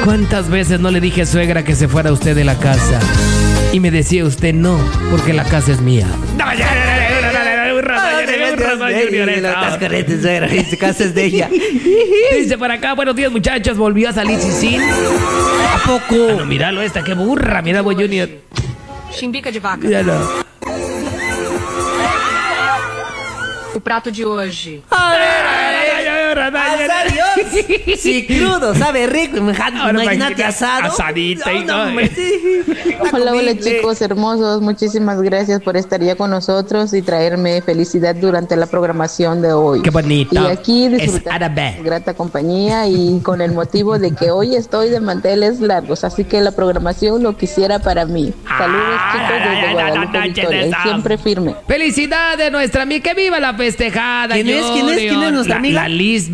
¿Cuántas veces no le dije, suegra, que se fuera usted de la casa? Y me decía usted no, porque la casa es mía. Su casa es de ella. Dice por acá, buenos días, muchachos. Volvió a salir Cicín. ¿A poco? Ah, no, míralo, esta, qué burra. Mira, Boy Junior. Chimbica de vaca. Míralo. O prato de hoje. Dios. Sí, crudo, sabe rico. Imagínate asado. Asadita y todo. Hola, hola chicos hermosos, muchísimas gracias por estar ya con nosotros y traerme felicidad durante la programación de hoy. Qué bonito. Y aquí Es disfrutando árabe. de grata compañía y con el motivo de que hoy estoy de manteles largos, así que la programación lo quisiera para mí. Saludos chicos desde Guadalupe, Victoria, y siempre firme. Felicidades, nuestra amiga, que viva la festejada. ¿Quién es? ¿Quién es? ¿Quién es nuestra amiga? La Lisbeth.